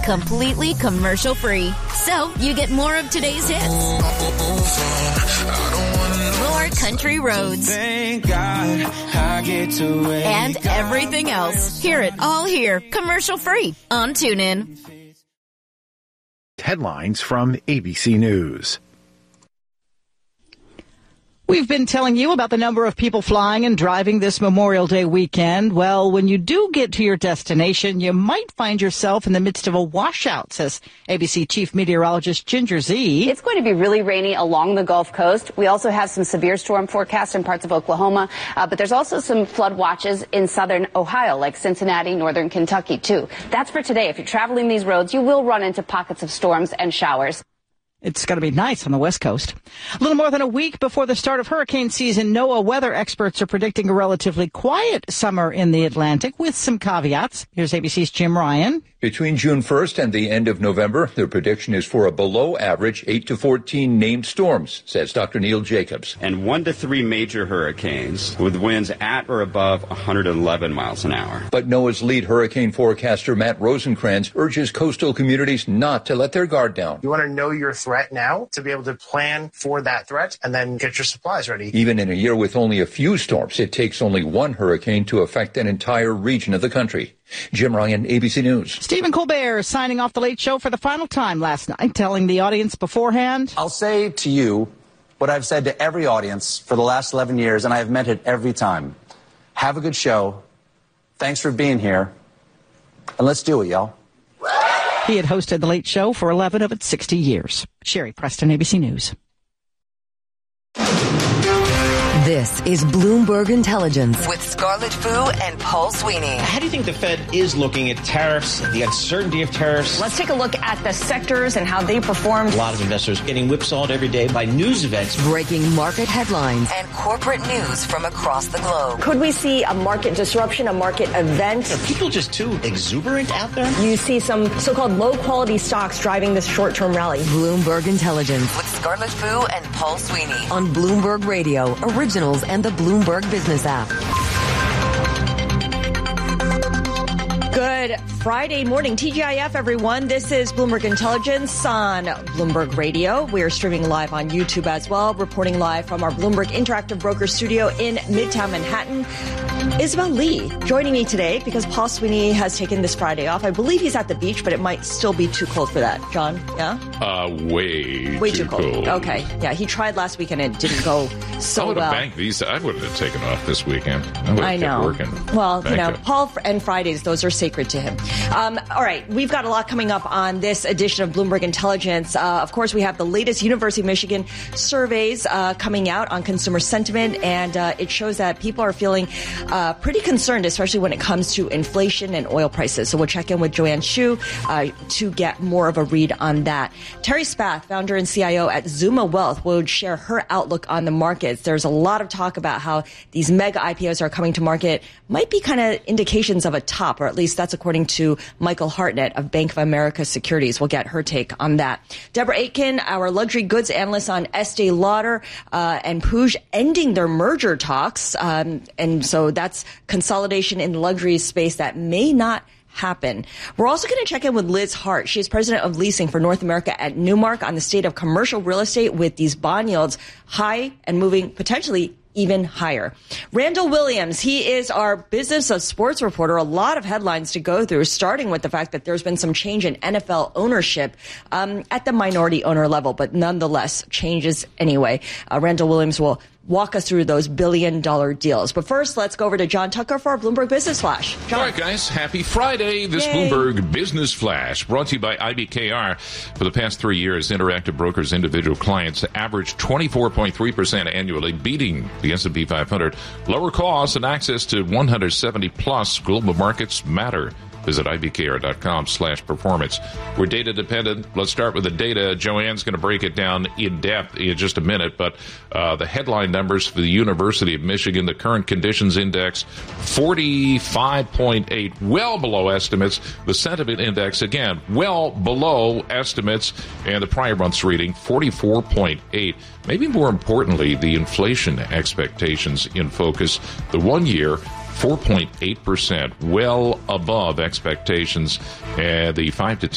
completely commercial-free. So you get more of today's hits. More country roads. Thank God I get to it. And everything else. Hear it all here, commercial-free on TuneIn. Headlines from ABC News. We've been telling you about the number of people flying and driving this Memorial Day weekend. Well, when you do get to your destination, you might find yourself in the midst of a washout, says ABC Chief Meteorologist Ginger Zee. It's going to be really rainy along the Gulf Coast. We also have some severe storm forecasts in parts of Oklahoma, but there's also some flood watches in southern Ohio, like Cincinnati, northern Kentucky, too. That's for today. If you're traveling these roads, you will run into pockets of storms and showers. It's going to be nice on the West Coast. A little more than a week before the start of hurricane season, NOAA weather experts are predicting a relatively quiet summer in the Atlantic with some caveats. Here's ABC's Jim Ryan. Between June 1st and the end of November, the prediction is for a below-average 8 to 14 named storms, says Dr. Neil Jacobs. And 1 to 3 major hurricanes with winds at or above 111 miles an hour. But NOAA's lead hurricane forecaster, Matt Rosencrantz, urges coastal communities not to let their guard down. You want to know your threat now to be able to plan for that threat and then get your supplies ready. Even in a year with only a few storms, it takes only one hurricane to affect an entire region of the country. Jim Ryan, ABC News. Stephen Colbert signing off The Late Show for the final time last night, telling the audience beforehand. I'll say to you what I've said to every audience for the last 11 years, and I have meant it every time. Have a good show. Thanks for being here. And let's do it, y'all. He had hosted The Late Show for 11 of its 60 years. Sherry Preston, ABC News. This is Bloomberg Intelligence with Scarlett Fu and Paul Sweeney. How do you think the Fed is looking at tariffs, the uncertainty of tariffs? Let's take a look at the sectors and how they performed. A lot of investors getting whipsawed every day by news events. Breaking market headlines and corporate news from across the globe. Could we see a market disruption, a market event? Are people just too exuberant out there? You see some so-called low-quality stocks driving this short-term rally. Bloomberg Intelligence with Scarlett Fu and Paul Sweeney on Bloomberg Radio, Originals and the Bloomberg Business app. Good Friday morning, TGIF, everyone. This is Bloomberg Intelligence on Bloomberg Radio. We are streaming live on YouTube as well, reporting live from our Bloomberg Interactive Broker studio in Midtown Manhattan. Isabel Lee joining me today because Paul Sweeney has taken this Friday off. I believe he's at the beach, but it might still be too cold for that. John, yeah? Way too cold. Okay. Yeah, he tried last week and it didn't go so well. I would have banked these. I would have taken off this weekend. I know. Kept working. Well, Paul and Fridays, those are sacred to him. All right. We've got a lot coming up on this edition of Bloomberg Intelligence. Of course, we have the latest University of Michigan surveys coming out on consumer sentiment, and it shows that people are feeling pretty concerned, especially when it comes to inflation and oil prices. So we'll check in with Joanne Shu to get more of a read on that. Terry Spath, founder and CIO at Zuma Wealth, will share her outlook on the markets. There's a lot of talk about how these mega IPOs are coming to market, might be kind of indications of a top, or at least that's according to Michael Hartnett of Bank of America Securities. We'll get her take on that. Deborah Aitken, our luxury goods analyst on Estee Lauder and Puig ending their merger talks. And so that's consolidation in the luxury space that may not happen. We're also going to check in with Liz Hart. She is president of leasing for North America at Newmark on the state of commercial real estate with these bond yields high and moving potentially even higher. Randall Williams, he is our Business of Sports reporter. A lot of headlines to go through, starting with the fact that there's been some change in NFL ownership at the minority owner level, but nonetheless, changes anyway. Randall Williams will walk us through those billion-dollar deals. But first, let's go over to John Tucker for our Bloomberg Business Flash. John. All right, guys. Happy Friday. This Bloomberg Business Flash brought to you by IBKR. For the past 3 years, Interactive Brokers' individual clients averaged 24.3% annually, beating the S&P 500. Lower costs and access to 170-plus global markets matter. Visit ibkr.com/performance. We're data dependent. Let's start with the data. Joanne's going to break it down in depth in just a minute, but the headline numbers for the University of Michigan, the current conditions index, 45.8, well below estimates. The sentiment index, again, well below estimates, and the prior month's reading, 44.8. Maybe more importantly, the inflation expectations in focus. The 1 year, 4.8%, well above expectations. The 5 to 10